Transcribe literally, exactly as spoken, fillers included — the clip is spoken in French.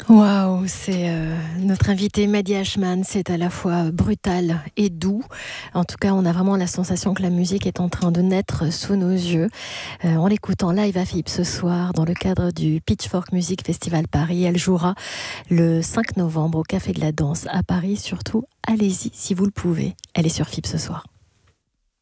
Waouh, c'est euh, notre invité Mehdi Hachman, c'est à la fois brutal et doux. En tout cas, on a vraiment la sensation que la musique est en train de naître sous nos yeux. Euh, on l'écoute en live à Philippe ce soir dans le cadre du Pitchfork Music Festival Paris. Elle jouera le cinq novembre au Café de la Danse à Paris. Surtout, allez-y si vous le pouvez. Elle est sur F I B ce soir.